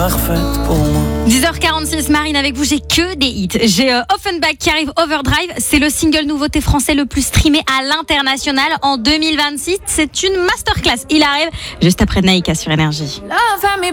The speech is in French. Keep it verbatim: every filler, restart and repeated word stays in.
parfaite pour moi. dix heures quarante-six, Marine avec vous, j'ai que des hits. J'ai euh, Offenbach qui arrive, Overdrive. C'est le single nouveauté français le plus streamé à l'international en deux mille vingt-six. C'est une masterclass. Il arrive juste après Naïka sur Énergie. Love had me